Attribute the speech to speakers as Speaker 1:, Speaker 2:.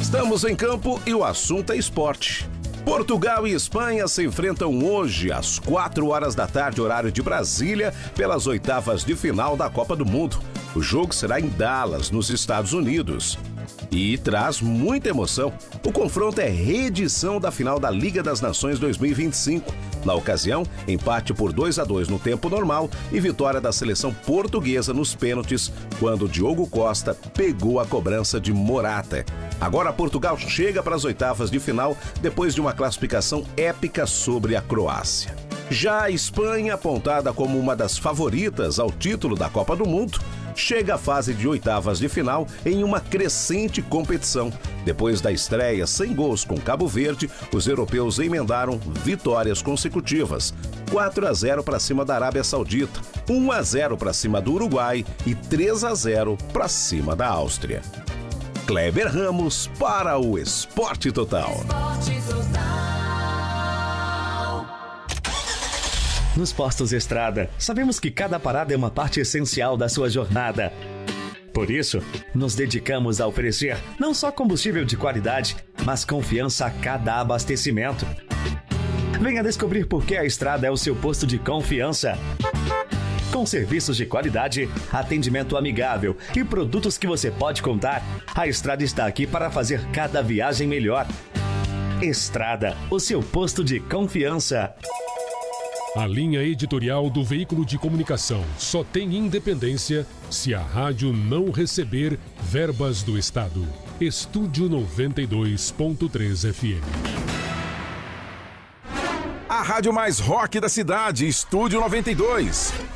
Speaker 1: Estamos em campo e o assunto é esporte. Portugal e Espanha se enfrentam hoje às 4 horas da tarde, horário de Brasília, pelas oitavas de final da Copa do Mundo. O jogo será em Dallas, nos Estados Unidos. E traz muita emoção. O confronto é reedição da final da Liga das Nações 2025. Na ocasião, empate por 2-2 no tempo normal e vitória da seleção portuguesa nos pênaltis, quando Diogo Costa pegou a cobrança de Morata. Agora Portugal chega para as oitavas de final depois de uma classificação épica sobre a Croácia. Já a Espanha, apontada como uma das favoritas ao título da Copa do Mundo, chega à fase de oitavas de final em uma crescente competição. Depois da estreia sem gols com Cabo Verde, os europeus emendaram vitórias consecutivas. 4-0 para cima da Arábia Saudita, 1-0 para cima do Uruguai e 3-0 para cima da Áustria. Kleber Ramos para o Esporte Total.
Speaker 2: Nos postos Estrada, sabemos que cada parada é uma parte essencial da sua jornada. Por isso, nos dedicamos a oferecer não só combustível de qualidade, mas confiança a cada abastecimento. Venha descobrir por que a Estrada é o seu posto de confiança. Com serviços de qualidade, atendimento amigável e produtos que você pode contar, a Estrada está aqui para fazer cada viagem melhor. Estrada, o seu posto de confiança.
Speaker 3: A linha editorial do veículo de comunicação só tem independência se a rádio não receber verbas do Estado. Estúdio 92.3 FM.
Speaker 4: A rádio mais rock da cidade, Estúdio 92.